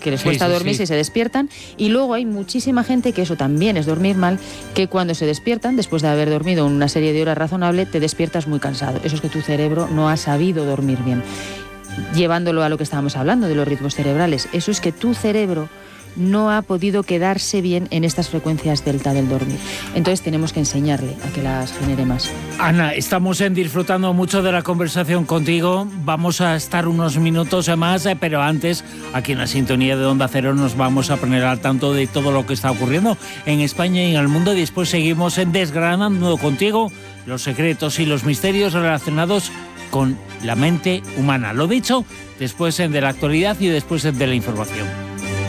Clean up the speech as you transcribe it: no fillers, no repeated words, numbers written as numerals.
que les cuesta dormirse y se despiertan, y luego hay muchísima gente que eso también es dormir mal, que cuando se despiertan, después de haber dormido una serie de horas razonable, te despiertas muy cansado. Eso es que tu cerebro no ha sabido dormir bien. Llevándolo a lo que estábamos hablando de los ritmos cerebrales, eso es que tu cerebro no ha podido quedarse bien en estas frecuencias delta del dormir. Entonces tenemos que enseñarle a que las genere más. Ana, estamos disfrutando mucho de la conversación contigo. Vamos a estar unos minutos más, pero antes, aquí en la sintonía de Onda Cero, nos vamos a poner al tanto de todo lo que está ocurriendo en España y en el mundo. Y después seguimos desgranando contigo los secretos y los misterios relacionados con la mente humana. Lo dicho, después de la actualidad y después de la información.